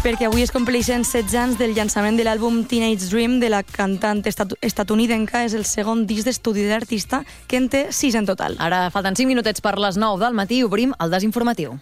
perquè avui es compleixen 16 anys del llançament de l'àlbum Teenage Dream de la cantant estatunidenca. És el segon disc d'estudi de l'artista, que en té 6 en total. Ara falten 5 minutets per les 9 del matí i obrim el desinformatiu.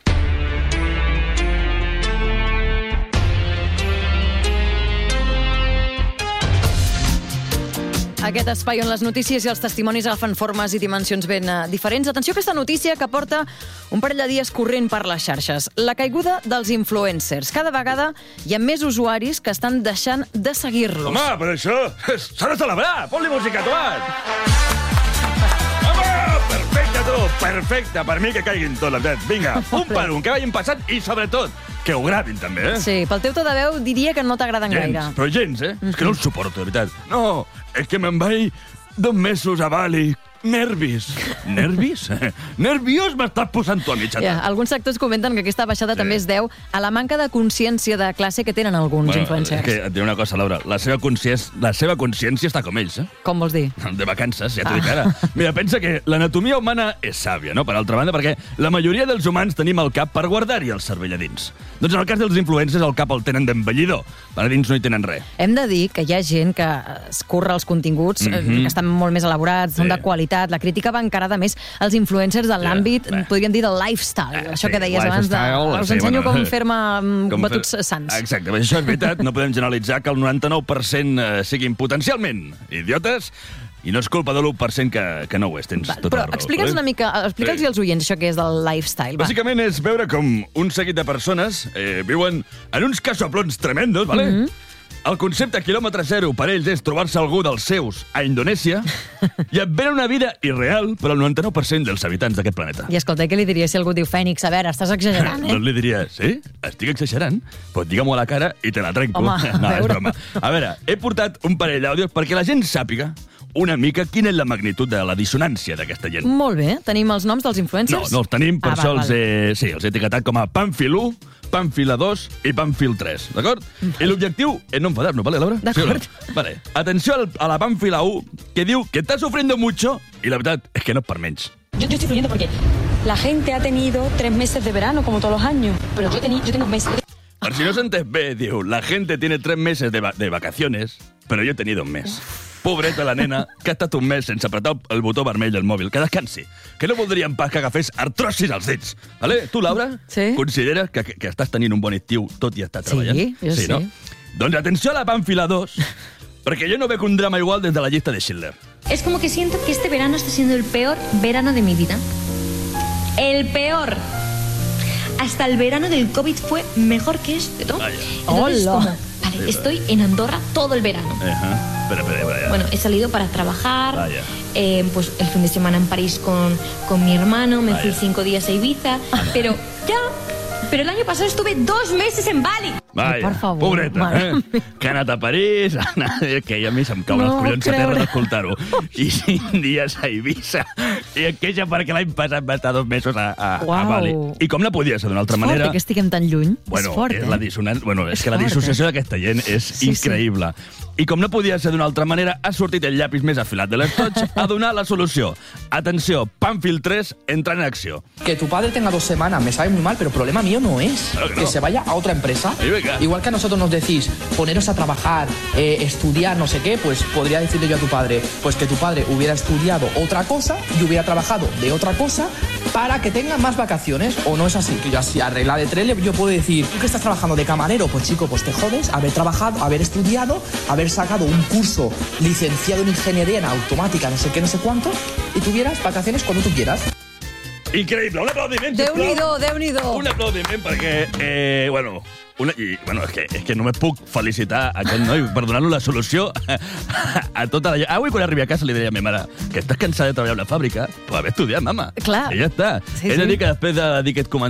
Aquest espai on les notícies i els testimonis agafen formes i dimensions ben diferents. Atenció a aquesta notícia que porta un parell de dies corrent per les xarxes. La caiguda dels influencers. Cada vegada hi ha més usuaris que estan deixant de seguir-los. Home, però això s'ha de celebrar! Pon-li música, Tomat! Home, perfecte, tu! Perfecte, per mi que caiguin tot, la veritat. Vinga, un per un, que vagin passant i, sobretot, que ho gravin, també, eh? Sí, pel teu to de veu diria que no t'agraden gaire. Però gens, eh? És que no el suporto, de veritat. No, és que me'n vaig 2 mesos a Bali. Nervis. Nervis? Nerviós m'estàs posant tu a mitja tarda. Alguns sectors comenten que aquesta baixada també es deu a la manca de consciència de classe que tenen alguns influencers. És que et diré una cosa, Laura. La seva consciència està com ells, eh? Com vols dir? De vacances, ja t'ho dic ara. Mira, pensa que l'anatomia humana és sàvia, no? Per altra banda, perquè la majoria dels humans tenim el cap per guardar-hi el cervell a dins. Doncs en el cas dels influencers el cap el tenen d'envellidor. Per a dins no hi tenen res. Hem de dir que hi ha gent que escurra els continguts, que estan molt més elaborats, són de qualitat. La crítica va encarada més als influencers de l'àmbit, podríem dir, del lifestyle. Això que deies abans, us ensenyo com fer-me batuts sants. Exacte, això és veritat. No podem generalitzar que el 99% siguin potencialment idiotes, i no és culpa de l'1% que no ho és, tens tota la raó. Però explica'ls una mica, explica'ls als oients això que és del lifestyle. Bàsicament és veure com un seguit de persones viuen en uns casoplons tremendos, ¿vale? El concepte quilòmetre zero per ells és trobar-se algú dels seus a Indonèsia i et ven una vida irreal per al 99% dels habitants d'aquest planeta. I escolta, què li diria si algú diu Fènix? A veure, estàs exagerant, Doncs li diria, sí? Estic exagerant? Pues digue-m'ho a la cara i te la trenco. Home, no, és broma. A veure, he portat un parell d'àudios perquè la gent sàpiga una mica quina és la magnitud de la dissonància d'aquesta gent. Molt bé. Tenim els noms dels influencers? No els tenim, per això els he etiquetat com a Pamfil 1, Pamfil 2 i Pamfil 3, d'acord? I l'objectiu és no enfadar-nos, ¿vale, Laura? D'acord. Sí o no? Vale. Atenció a la Pamfil 1, que diu que está sufriendo mucho, i la veritat és que no és per menys. Yo estoy fluyendo porque la gente ha tenido 3 meses de verano, como todos los años. Pero yo tengo meses. Per si no s'entén bé, diu, la gente tiene 3 meses de vacaciones, pero yo he tenido un mes. Pobreta la nena, que ha estat un mes sense apretar el botó vermell del mòbil. Que descansi. Que no voldríem pas que agafés artrosis als dits. Vale? Tu, Laura, consideres que estàs tenint un bon estiu tot i estar treballant? Sí, jo sí. No? Doncs atenció a la Pamfila 2, perquè jo no veig un drama igual des de la llista de Schindler. Es como que siento que este verano está siendo el peor verano de mi vida. El peor. Hasta el verano del COVID fue mejor que este, ¿no? Entonces, vale, estoy en Andorra todo el verano. Espera. Bueno, he salido para trabajar, pues el fin de semana en París con mi hermano, me fui 5 días a Ibiza, pero el año pasado estuve 2 meses en Bali. Vaja, per favor, pobreta, que ha anat a París, que a mi se'm cauen els collons a terra d'escoltar-ho. I 5 dies a Eivissa. I et queixa perquè l'any passat va estar 2 mesos a Bali. I com no podia ser d'una altra manera... És fort que estiguem tan lluny. Bueno, és que la dissociació d'aquesta gent és increïble. I com no podia ser d'una altra manera, ha sortit el llapis més afilat de l'estoig a donar la solució. Atenció, Pamfil 3 entra en acció. Que tu padre tenga 2 semanas me sabe muy mal, pero problema mío no es. Claro que no. Que se vaya a otra empresa. Igual que a nosotros nos decís, poneros a trabajar, estudiar, no sé qué, pues podría decirle yo a tu padre, pues que tu padre hubiera estudiado otra cosa y hubiera trabajado de otra cosa para que tenga más vacaciones, ¿o no es así? Que yo así, a regla de 3, yo puedo decir, ¿tú que estás trabajando de camarero? Pues chico, pues te jodes, haber trabajado, haber estudiado, haber sacado un curso licenciado en ingeniería en automática, no sé qué, no sé cuánto, y tuvieras vacaciones cuando tú quieras. Increïble, un aplaudiment, sisplau. Déu-n'hi-do. Un aplaudiment perquè, és que només puc felicitar aquest noi per donar-lo la solució a tota la gent. Avui, quan arribi a casa, li diria a mi mare que estàs cansada de treballar a una fàbrica, pues haver estudiat, mama. Clar. I ja està. És a dir, que després de dir aquest comentari